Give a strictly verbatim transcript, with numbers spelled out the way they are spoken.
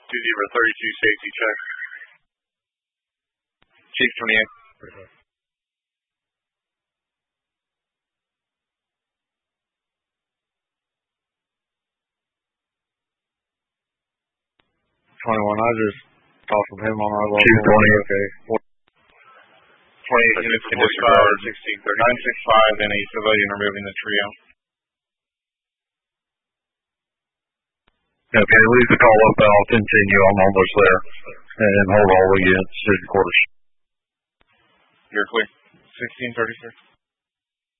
two zero thirty-two, safety check. Chief twenty-eight. twenty-one, I just talked with him on our local. Chief twenty. Okay. twenty-eight units to disregard, sixteen thirty. nine six five and a civilian removing the trio. Okay, leave the call up and I'll continue. I'm almost there. And hold all the units to the quarters. You're clear. sixteen thirty, sir.